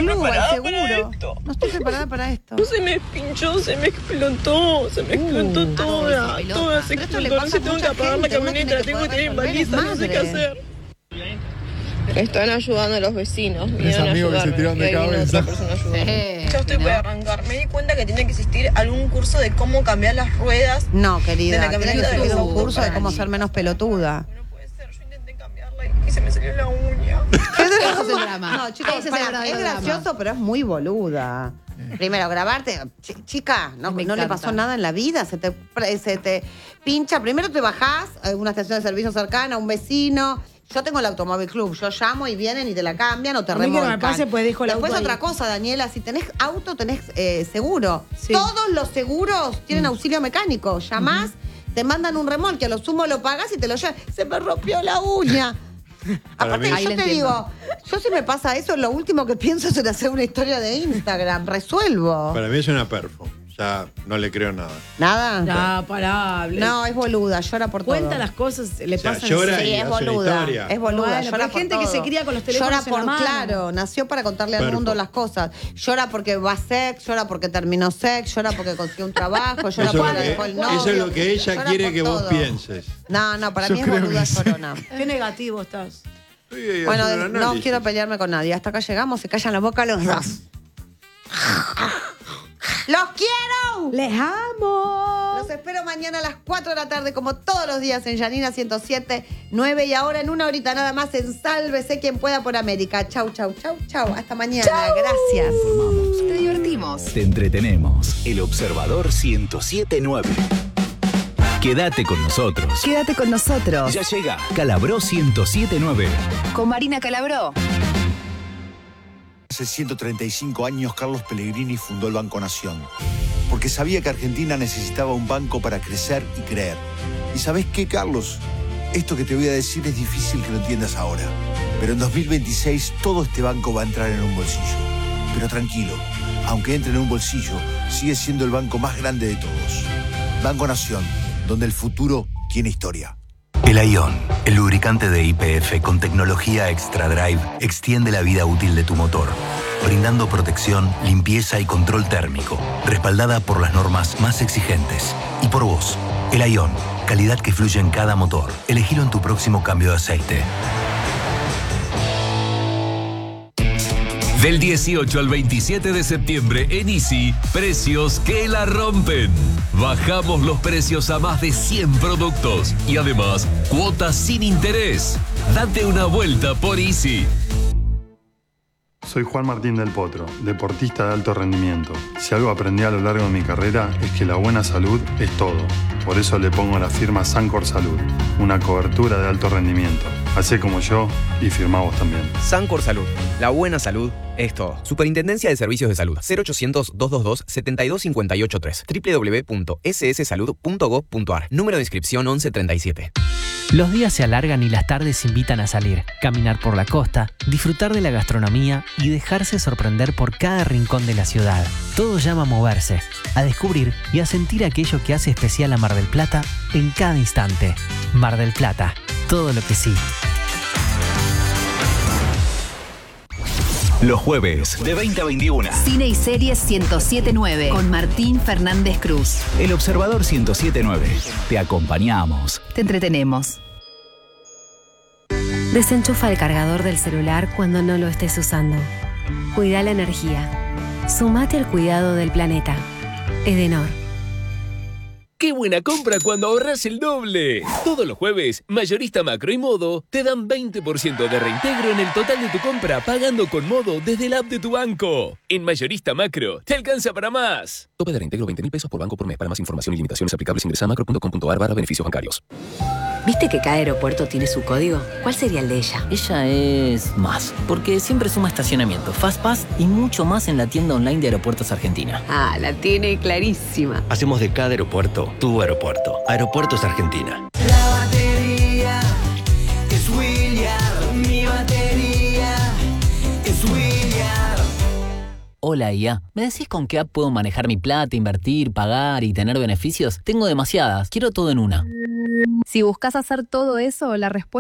club, al seguro. No estoy preparada para esto. No se me pinchó, se me explotó toda. Toda se explotó. No sé, tengo que apagar la camioneta, tengo que tener baliza, no sé qué hacer. Están ayudando a los vecinos. Mis amigos que se tiraron de cabeza. Yo estoy por arrancar. Me di cuenta que tiene que existir algún curso de cómo cambiar las ruedas. No, querida, de la tiene que camioneta existir del un curso de auto. cómo ser menos pelotuda. No puede ser, yo intenté cambiarla y se me salió la uña. Ese es el drama. No, chicos, Ese es el pará, verdadero es gracioso, drama. pero es muy boluda. Primero, grabarte. Chica, no Me le encanta. pasó nada en la vida. Se te pincha. Primero te bajás a una estación de servicio cercana, a un vecino. Yo tengo el automóvil club. Yo llamo y vienen y te la cambian o te A mí que no remolcan. me pase, pues dejo el Después auto ahí. otra cosa, Daniela. Si tenés auto, tenés seguro. Sí. Todos los seguros tienen auxilio mecánico. Llamás, te mandan un remolque. A lo sumo lo pagás y te lo llevas. Se me rompió la uña. Aparte, Ahí yo la te entiendo. digo, yo si me pasa eso, lo último que pienso es en hacer una historia de Instagram. Resuelvo. Para mí es una perfo. Ya no le creo nada. ¿Nada? Ya, pará. No, es boluda, llora por todo. Cuenta las cosas, le O sea, pasan. llora Sí, y es hace una boluda. historia. Es boluda, Bueno, llora pero hay por gente que todo. se cría con los teléfonos Llora en la por, mano. claro, nació para contarle al Perfo. mundo las cosas. Llora porque va a sex, llora porque terminó sex, llora porque consiguió un trabajo, llora Eso es, porque lo dejó el que, novio. eso es lo que ella llora quiere por que vos todo. pienses. No, para Yo mí es creo boluda que sí. llorona. Qué negativo estás. Estoy Bueno, haciendo un no análisis. quiero pelearme con nadie. Hasta acá llegamos, se callan la boca los dos. ¡Los quiero! ¡Les amo! Los espero mañana a las 4 de la tarde, como todos los días, en Yanina 107.9. Y ahora en una horita nada más en Sálvese quien pueda por América. Chau. Hasta mañana. Gracias. Te divertimos. Te entretenemos. El Observador 107.9. Quédate con nosotros. Quédate con nosotros. Ya llega Calabró 107.9. Con Marina Calabró. Hace 135 años Carlos Pellegrini fundó el Banco Nación, porque sabía que Argentina necesitaba un banco para crecer y creer. ¿Y sabés qué, Carlos? Esto que te voy a decir es difícil que lo entiendas ahora, pero en 2026 todo este banco va a entrar en un bolsillo. Pero tranquilo, aunque entre en un bolsillo, sigue siendo el banco más grande de todos. Banco Nación, donde el futuro tiene historia. El Ion, el lubricante de YPF con tecnología Extra Drive, extiende la vida útil de tu motor, brindando protección, limpieza y control térmico, respaldada por las normas más exigentes. Y por vos, el Ion, calidad que fluye en cada motor. Elegilo en tu próximo cambio de aceite. Del 18 al 27 de septiembre en Easy, precios que la rompen. Bajamos los precios a más de 100 productos y además cuotas sin interés. Date una vuelta por Easy. Soy Juan Martín del Potro, deportista de alto rendimiento. Si algo aprendí a lo largo de mi carrera es que la buena salud es todo. Por eso le pongo a la firma Sancor Salud, una cobertura de alto rendimiento. Hacé como yo y firmá vos también. Sancor Salud. La buena salud es todo. Superintendencia de Servicios de Salud. 0800-222-72583. www.sssalud.gov.ar. Número de inscripción 1137. Los días se alargan y las tardes invitan a salir, caminar por la costa, disfrutar de la gastronomía y dejarse sorprender por cada rincón de la ciudad. Todo llama a moverse, a descubrir y a sentir aquello que hace especial a Mar del Plata en cada instante. Mar del Plata, todo lo que sí. Los jueves, de 20 a 21. Cine y series 107.9 con Martín Fernández Cruz. El Observador 107.9. Te acompañamos. Te entretenemos. Desenchufa el cargador del celular cuando no lo estés usando. Cuida la energía. Sumate al cuidado del planeta. Edenor. ¡Qué buena compra cuando ahorras el doble! Todos los jueves, Mayorista Macro y Modo te dan 20% de reintegro en el total de tu compra pagando con Modo desde el app de tu banco. En Mayorista Macro, te alcanza para más. Tope de reintegro 20.000 pesos por banco por mes. Para más información y limitaciones aplicables ingresa a macro.com.ar/beneficios bancarios. ¿Viste que cada aeropuerto tiene su código? ¿Cuál sería el de ella? Ella es más, porque siempre suma estacionamiento, FastPass y mucho más en la tienda online de Aeropuertos Argentina. Ah, la tiene clarísima. Hacemos de cada aeropuerto tu aeropuerto. Aeropuertos Argentina. La batería es William. Mi batería es William. Hola IA, ¿me decís con qué app puedo manejar mi plata, invertir, pagar y tener beneficios? Tengo demasiadas, quiero todo en una. Si buscas hacer todo eso, la respuesta